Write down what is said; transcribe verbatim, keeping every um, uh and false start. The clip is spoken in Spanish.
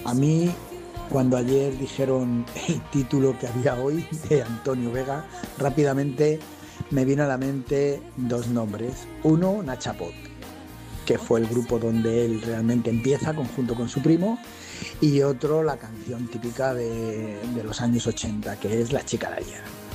A mí, cuando ayer dijeron el título que había hoy de Antonio Vega, rápidamente me vino a la mente dos nombres. Uno, Nachapot, que fue el grupo donde él realmente empieza, conjunto con su primo, y otro, la canción típica de, de los años ochenta, que es La chica de ayer.